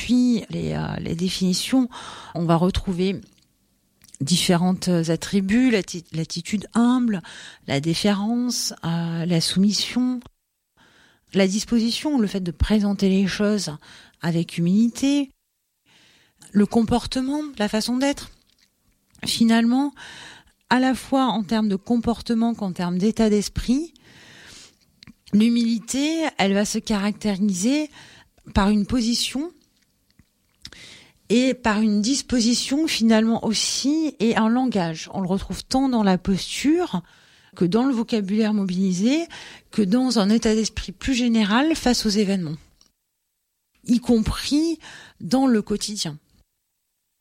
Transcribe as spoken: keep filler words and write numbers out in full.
suit les, euh, les définitions, on va retrouver différents attributs, l'atti- l'attitude humble, la déférence, euh, la soumission, la disposition, le fait de présenter les choses avec humilité, le comportement, la façon d'être. Finalement, à la fois en termes de comportement qu'en termes d'état d'esprit, l'humilité, elle va se caractériser par une position et par une disposition finalement aussi, et un langage. On le retrouve tant dans la posture que dans le vocabulaire mobilisé, que dans un état d'esprit plus général face aux événements, y compris dans le quotidien.